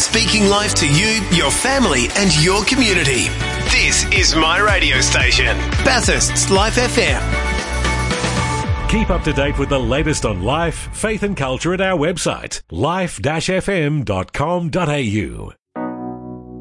Speaking life to you, your family and your community. This is my radio station, Bathurst's Life FM. Keep up to date with the latest on life, faith and culture at our website, life-fm.com.au.